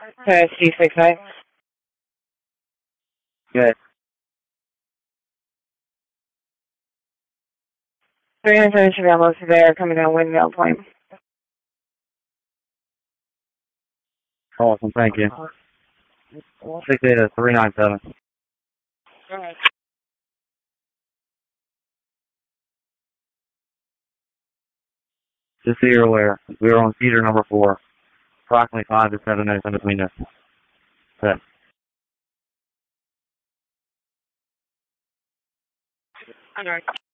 C68. Good. 307 should be almost there, coming down Windmill Point. Awesome, thank you. 68397. Alright. Just so you're aware, we were on Cedar number 4. Approximately 5 to 7 minutes in between this. Set. Alright.